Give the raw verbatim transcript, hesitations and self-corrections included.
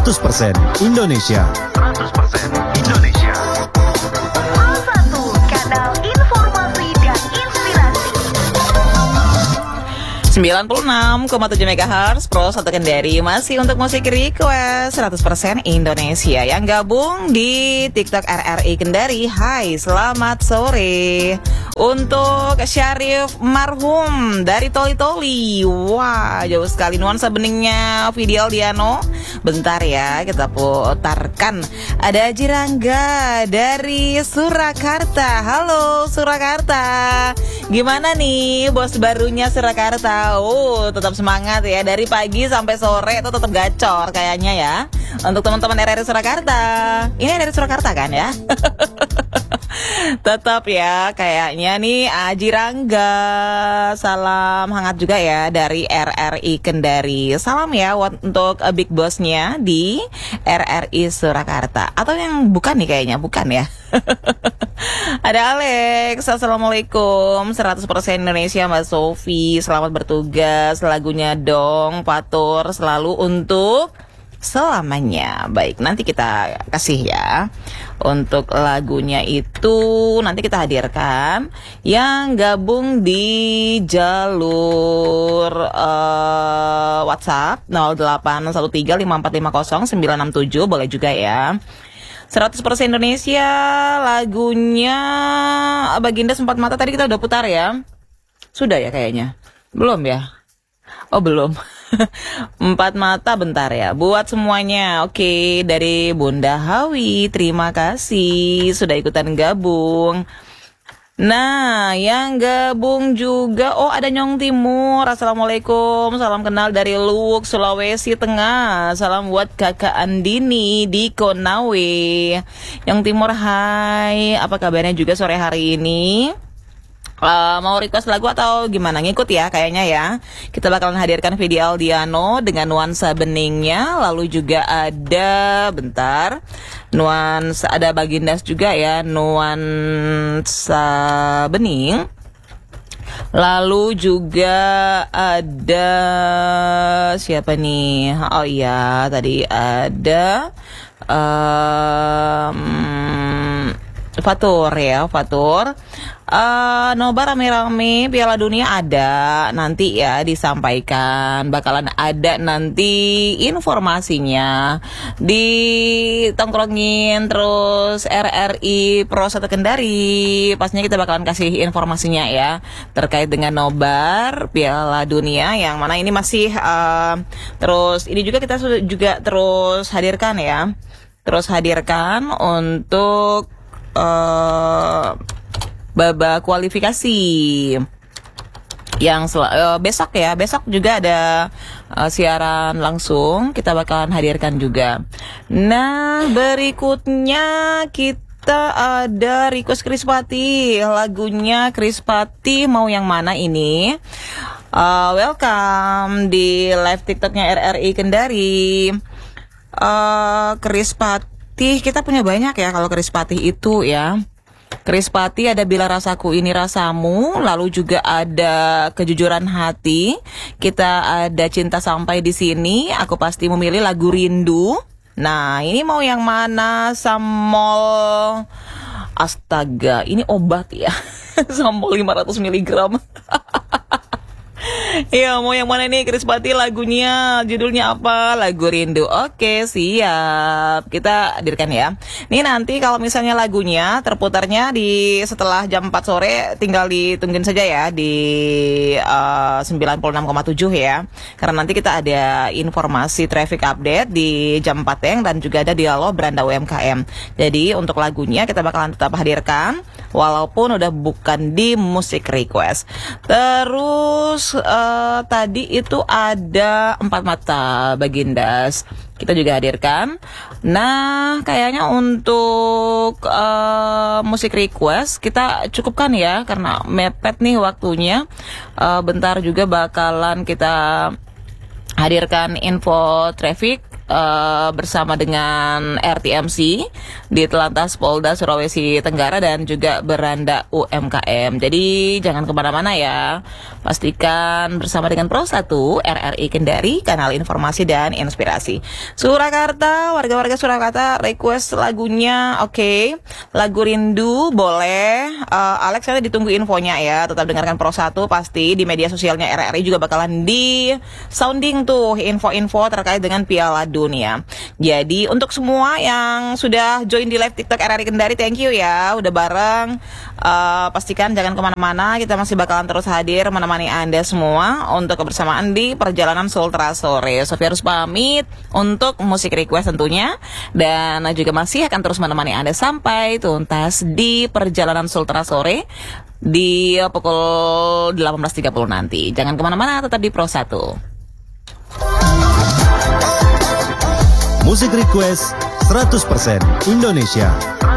seratus persen Indonesia. seratus persen Indonesia. Pro satu, kanal informasi dan inspirasi. sembilan puluh enam koma tujuh megahertz Pro satu Kendari. Masih untuk musik request seratus persen Indonesia. Yang gabung di TikTok R R I Kendari, hai selamat sore. Untuk Syarif Marhum dari Toli Toli, wah jauh sekali nuansa beningnya Video Diano. Bentar ya, kita putarkan. Ada Jirangga dari Surakarta. Halo Surakarta, gimana nih bos barunya Surakarta? Oh, tetap semangat ya, dari pagi sampai sore itu tetap gacor kayaknya ya. Untuk teman-teman R R I Surakarta, ini R R I Surakarta kan ya? Tetap ya, kayaknya nih Aji Rangga. Salam hangat juga ya dari R R I Kendari. Salam ya untuk uh, big bossnya di R R I Surakarta. Atau yang bukan nih kayaknya, bukan ya. Ada Alex, assalamualaikum. Seratus persen Indonesia Mbak Sofi. Selamat bertugas. Lagunya dong Fatur selalu untuk selamanya. Baik, nanti kita kasih ya. Untuk lagunya itu nanti kita hadirkan yang gabung di jalur uh, WhatsApp nol delapan satu tiga lima empat lima nol sembilan enam tujuh. Boleh juga ya. Seratus persen Indonesia. Lagunya Baginda Sempat Mata tadi kita udah putar ya. Sudah ya kayaknya. Belum ya? Oh belum. Empat mata, bentar ya. Buat semuanya, oke. Dari Bunda Hawi, terima kasih sudah ikutan gabung. Nah, yang gabung juga, oh ada Nyong Timur. Assalamualaikum, salam kenal dari Luwuk, Sulawesi Tengah. Salam buat kakak Andini di Konawe. Nyong Timur, hai. Apa kabarnya juga sore hari ini? Uh, mau request lagu atau gimana? Ngikut ya kayaknya ya. Kita bakalan hadirkan Video Aldiano dengan nuansa beningnya. Lalu juga ada, bentar, nuansa, ada Bagindas juga ya, nuansa bening. Lalu juga ada siapa nih? Oh iya, tadi ada um, Fatur ya, Fatur. Uh, nobar rame-rame Piala Dunia ada nanti ya, disampaikan. Bakalan ada nanti informasinya ditongkrongin terus R R I Pro satu Kendari. Pastinya kita bakalan kasih informasinya ya terkait dengan nobar Piala Dunia, yang mana ini masih uh, terus ini juga kita sudah juga terus hadirkan ya. Terus hadirkan untuk uh, babak kualifikasi yang sel- uh, besok ya. Besok juga ada uh, siaran langsung, kita bakalan hadirkan juga. Nah, berikutnya kita ada request Krispati. Lagunya Krispati mau yang mana ini? Uh, welcome di live TikToknya R R I Kendari. uh, Krispati, kita punya banyak ya kalau Krispati itu ya. Krispati ada Bila Rasaku Ini Rasamu, lalu juga ada Kejujuran Hati, kita ada Cinta Sampai di Sini, Aku Pasti Memilih, lagu Rindu. Nah, ini mau yang mana? Samol, astaga, ini obat ya. Samol lima ratus miligram. Iya, mau yang mana nih Krispati? Lagunya, judulnya apa? Lagu Rindu. Oke, siap. Kita hadirkan ya. Nih nanti kalau misalnya lagunya terputarnya di setelah jam empat sore, tinggal ditungguin saja ya di uh, sembilan puluh enam koma tujuh ya. Karena nanti kita ada informasi traffic update di jam empat yang, dan juga ada dialog beranda U M K M. Jadi untuk lagunya kita bakalan tetap hadirkan walaupun udah bukan di musik request. Terus uh, tadi itu ada Empat Mata Bagindas, kita juga hadirkan. Nah, kayaknya untuk uh, musik request kita cukupkan ya, karena mepet nih waktunya. Uh, bentar juga bakalan kita hadirkan info traffic uh, bersama dengan R T M C di Telantas Polda Sulawesi Tenggara dan juga Beranda U M K M. Jadi jangan kemana-mana ya, pastikan bersama dengan Pro satu R R I Kendari, kanal informasi dan inspirasi. Surakarta, warga-warga Surakarta request lagunya, oke, okay. Lagu Rindu boleh. uh, Alex nanti ditunggu infonya ya, tetap dengarkan Pro satu, pasti di media sosialnya R R I juga bakalan di sounding tuh info-info terkait dengan Piala Dunia. Jadi untuk semua yang sudah join di live TikTok R R I Kendari, thank you ya, udah bareng. uh, Pastikan jangan kemana-mana, kita masih bakalan terus hadir menemani Anda semua untuk kebersamaan di perjalanan Sultra Sore. Sofia harus pamit untuk musik request tentunya, dan juga masih akan terus menemani Anda sampai tuntas di perjalanan Sultra Sore di pukul delapan belas tiga puluh nanti. Jangan kemana-mana, tetap di Pro satu. Musik request seratus persen Indonesia.